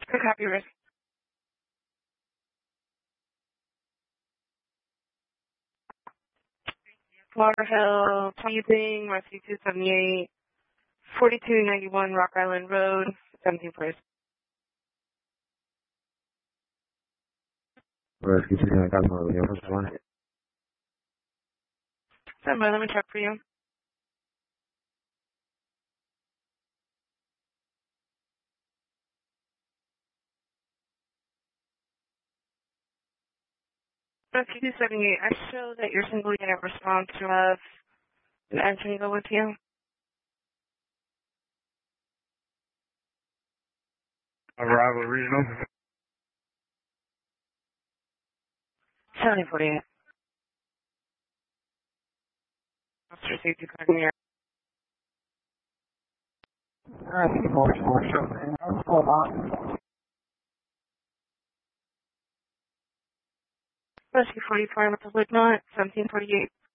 Good copy, risk. Lauderhill, Teasing, Rescue 278, 4291 Rock Island Road, 17 Place. Rescue 279 Road, yeah, what's the one? Stand by, let me check for you. Rescue 278, I show that your single unit response to have an engine go with you. Arrival Regional. 7048. Officer Safety Card in the air. Rescue 44, hold on. Rescue 44 with the Woodnot, 1748.